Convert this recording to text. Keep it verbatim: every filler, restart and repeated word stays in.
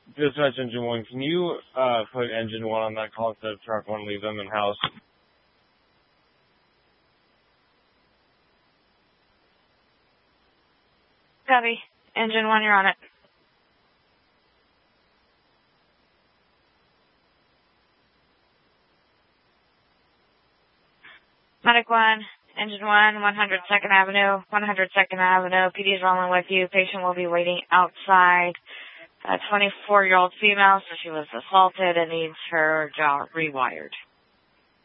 Dispatch engine one, can you uh, put engine one on that call instead of truck one, leave them in house? Copy. Engine one, you're on it. Medic one, engine one, one hundred second Avenue, one hundred second Avenue. P D is rolling with you. Patient will be waiting outside. A twenty-four-year-old female, so she was assaulted and needs her jaw rewired.